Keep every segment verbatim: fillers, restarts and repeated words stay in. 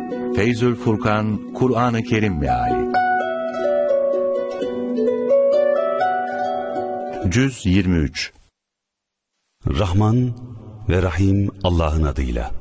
Feyzül Furkan, Kur'an-ı Kerim Meali Cüz yirmi üç. Rahman ve Rahim Allah'ın adıyla.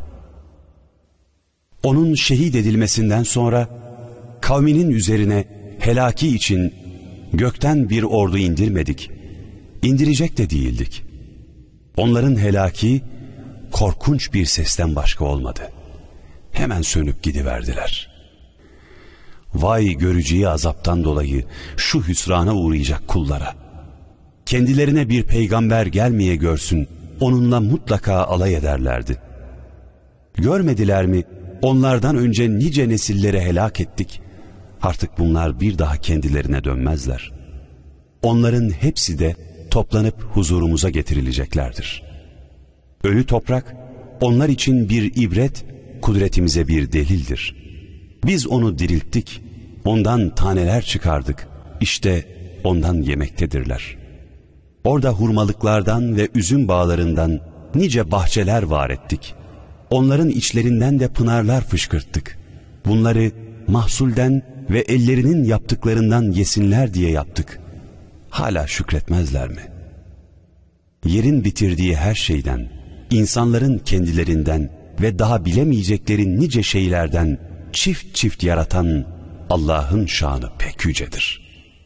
Onun şehit edilmesinden sonra kavminin üzerine helaki için gökten bir ordu indirmedik, indirecek de değildik. Onların helaki korkunç bir sesten başka olmadı. Hemen sönüp gidiverdiler. Vay göreceği azaptan dolayı şu hüsrana uğrayacak kullara. Kendilerine bir peygamber gelmeye görsün, onunla mutlaka alay ederlerdi. Görmediler mi, onlardan önce nice nesilleri helak ettik. Artık bunlar bir daha kendilerine dönmezler. Onların hepsi de toplanıp huzurumuza getirileceklerdir. Ölü toprak, onlar için bir ibret, kudretimize bir delildir. Biz onu dirilttik, ondan taneler çıkardık, işte ondan yemektedirler. Orada hurmalıklardan ve üzüm bağlarından nice bahçeler var ettik. Onların içlerinden de pınarlar fışkırttık. Bunları mahsulden ve ellerinin yaptıklarından yesinler diye yaptık. Hala şükretmezler mi? Yerin bitirdiği her şeyden, insanların kendilerinden ve daha bilemeyecekleri nice şeylerden çift çift yaratan Allah'ın şanı pek yücedir.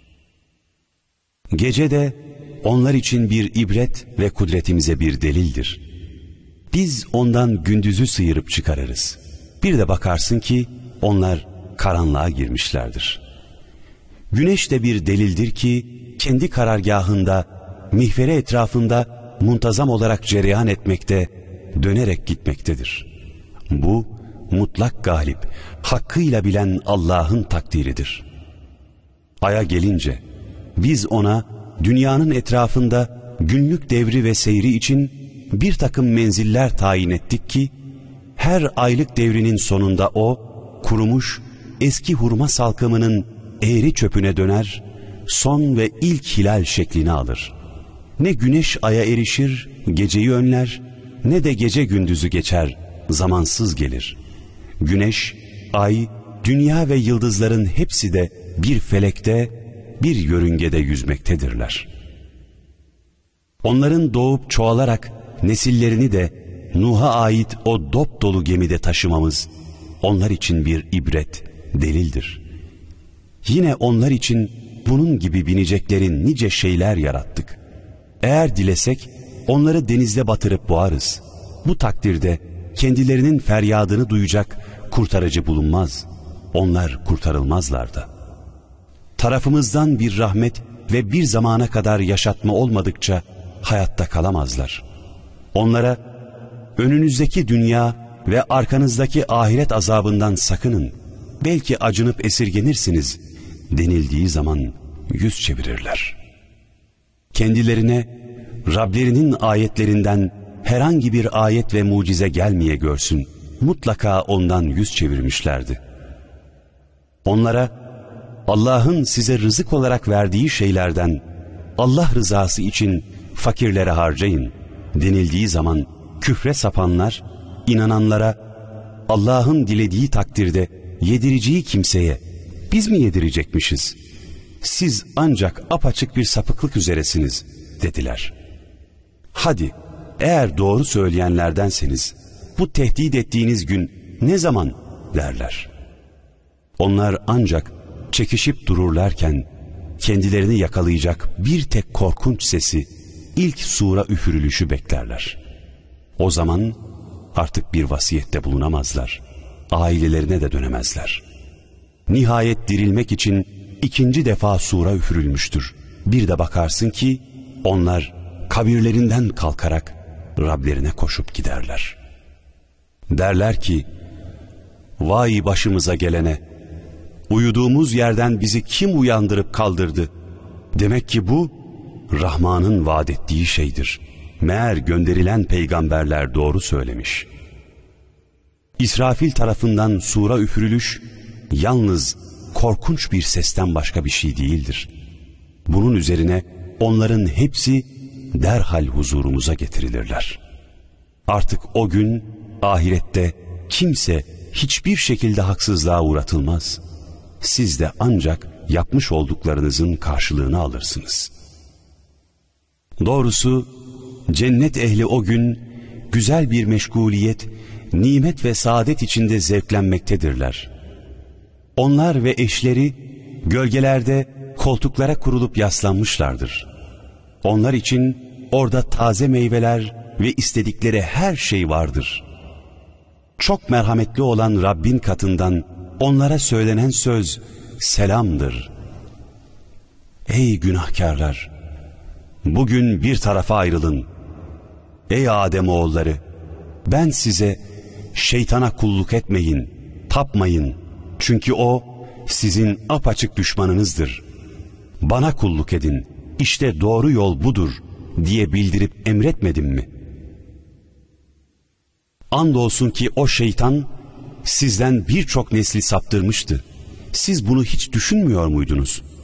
Gece de onlar için bir ibret ve kudretimize bir delildir. Biz ondan gündüzü sıyırıp çıkarırız. Bir de bakarsın ki onlar karanlığa girmişlerdir. Güneş de bir delildir ki kendi karargahında, mihvere etrafında muntazam olarak cereyan etmekte, dönerek gitmektedir. Bu mutlak galip, hakkıyla bilen Allah'ın takdiridir. Aya gelince biz ona dünyanın etrafında günlük devri ve seyri için bir takım menziller tayin ettik ki her aylık devrinin sonunda o kurumuş eski hurma salkımının eğri çöpüne döner, son ve ilk hilal şeklini alır. Ne güneş aya erişir, geceyi önler, ne de gece gündüzü geçer, zamansız gelir. Güneş, ay, dünya ve yıldızların hepsi de bir felekte, bir yörüngede yüzmektedirler. Onların doğup çoğalarak nesillerini de Nuh'a ait o dop dolu gemide taşımamız onlar için bir ibret, delildir. Yine onlar için bunun gibi binecekleri nice şeyler yarattık. Eğer dilesek onları denizde batırıp boğarız. Bu takdirde kendilerinin feryadını duyacak kurtarıcı bulunmaz. Onlar kurtarılmazlar da. Tarafımızdan bir rahmet ve bir zamana kadar yaşatma olmadıkça hayatta kalamazlar. Onlara önünüzdeki dünya ve arkanızdaki ahiret azabından sakının, belki acınıp esirgenirsiniz denildiği zaman yüz çevirirler. Kendilerine Rablerinin ayetlerinden herhangi bir ayet ve mucize gelmeye görsün, mutlaka ondan yüz çevirmişlerdi. Onlara Allah'ın size rızık olarak verdiği şeylerden Allah rızası için fakirlere harcayın denildiği zaman küfre sapanlar, inananlara Allah'ın dilediği takdirde yedireceği kimseye biz mi yedirecekmişiz? Siz ancak apaçık bir sapıklık üzeresiniz dediler. Hadi eğer doğru söyleyenlerdenseniz bu tehdit ettiğiniz gün ne zaman derler. Onlar ancak çekişip dururlarken kendilerini yakalayacak bir tek korkunç sesi, ilk sura üfürülüşü beklerler. O zaman artık bir vasiyette bulunamazlar, ailelerine de dönemezler. Nihayet dirilmek için ikinci defa sura üfürülmüştür. Bir de bakarsın ki onlar kabirlerinden kalkarak Rablerine koşup giderler. Derler ki, vay başımıza gelene, uyuduğumuz yerden bizi kim uyandırıp kaldırdı? Demek ki bu Rahman'ın vaad ettiği şeydir. Meğer gönderilen peygamberler doğru söylemiş. İsrafil tarafından sura üfürülüş yalnız korkunç bir sesten başka bir şey değildir. Bunun üzerine onların hepsi derhal huzurumuza getirilirler. Artık o gün ahirette kimse hiçbir şekilde haksızlığa uğratılmaz. Siz de ancak yapmış olduklarınızın karşılığını alırsınız. Doğrusu cennet ehli o gün güzel bir meşguliyet, nimet ve saadet içinde zevklenmektedirler. Onlar ve eşleri gölgelerde koltuklara kurulup yaslanmışlardır. Onlar için orada taze meyveler ve istedikleri her şey vardır. Çok merhametli olan Rabbin katından onlara söylenen söz selamdır. Ey günahkarlar! Bugün bir tarafa ayrılın. Ey Ademoğulları! Ben size şeytana kulluk etmeyin, tapmayın. Çünkü o sizin apaçık düşmanınızdır. Bana kulluk edin, işte doğru yol budur diye bildirip emretmedim mi? Andolsun ki o şeytan sizden birçok nesli saptırmıştı. Siz bunu hiç düşünmüyor muydunuz?